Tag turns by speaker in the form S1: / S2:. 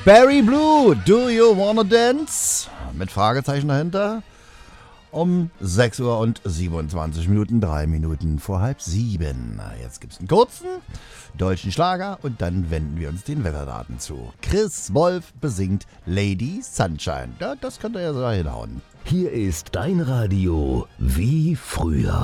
S1: Barry Blue, Do You Wanna Dance? Mit Fragezeichen dahinter. Um 6 Uhr und 27 Minuten, 3 Minuten vor halb 7. Jetzt gibt's einen kurzen deutschen Schlager und dann wenden wir uns den Wetterdaten zu. Chris Wolf besingt Lady Sunshine. Ja, das könnt ihr ja so hinhauen.
S2: Hier ist dein Radio wie früher.